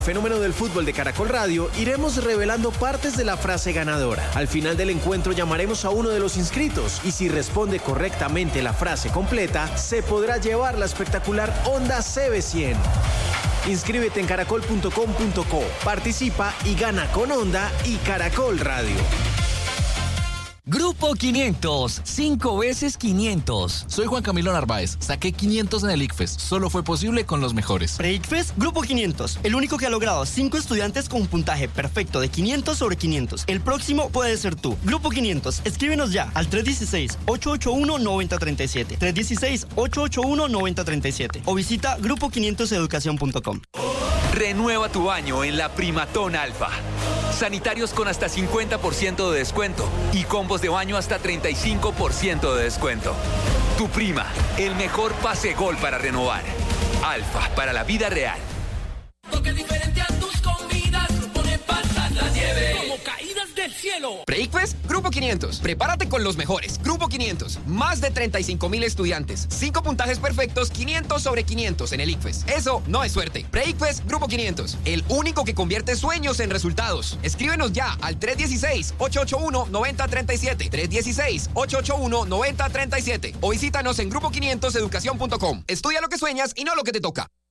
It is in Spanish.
Fenómeno del fútbol de Caracol Radio, iremos revelando partes de la frase ganadora. Al final del encuentro llamaremos a uno de los inscritos y si responde correctamente la frase completa, se podrá llevar la espectacular Honda CB100. Inscríbete en caracol.com.co, participa y gana con Honda y Caracol Radio. Grupo 500, 5 veces 500. Soy Juan Camilo Narváez, saqué 500 en el ICFES, solo fue posible con los mejores. Pre-ICFES, Grupo 500, el único que ha logrado 5 estudiantes con un puntaje perfecto de 500 sobre 500. El próximo puede ser tú. Grupo 500, escríbenos ya al 316-881-9037, 316-881-9037 o visita grupo500educación.com. Renueva tu baño en la Primatón Alfa. Sanitarios con hasta 50% de descuento y combos de baño hasta 35% de descuento. Tu Prima, el mejor pase gol para renovar. Alfa, para la vida real. Toque diferente a tus comidas, pone pasas la nieve como caídas del cielo. Pre-ICFES, Grupo 500. Prepárate con los mejores. Grupo 500. Más de 35,000 estudiantes. 5 puntajes perfectos, 500 sobre 500 en el ICFES. Eso no es suerte. Pre-ICFES, Grupo 500. El único que convierte sueños en resultados. Escríbenos ya al 316-881-9037. 316-881-9037. O visítanos en grupo500educación.com. Estudia lo que sueñas y no lo que te toca.